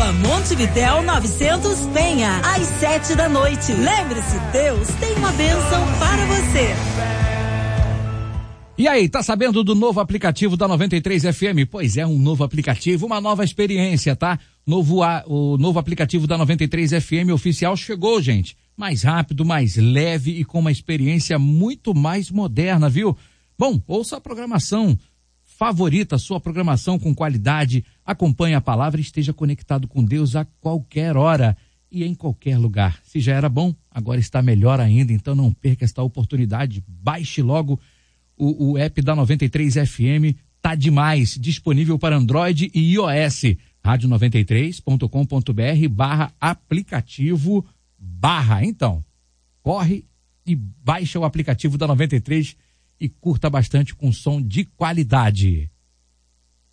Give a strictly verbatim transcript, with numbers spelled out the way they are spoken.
Rua Montevidéu novecentos Penha, às sete da noite. Lembre-se, Deus tem uma bênção para você. E aí, tá sabendo do novo aplicativo da noventa e três F M? Pois é, um novo aplicativo, uma nova experiência, tá? Novo, o novo aplicativo da noventa e três F M oficial chegou, gente. Mais rápido, mais leve e com uma experiência muito mais moderna, viu? Bom, ouça a programação favorita, sua programação com qualidade, acompanhe a palavra e esteja conectado com Deus a qualquer hora e em qualquer lugar. Se já era bom, agora está melhor ainda, então não perca esta oportunidade, baixe logo o, o app da noventa e três F M, tá demais, disponível para Android e iOS, rádio noventa e três ponto com ponto br barra aplicativo barra, então, corre e baixa o aplicativo da noventa e três e curta bastante com som de qualidade.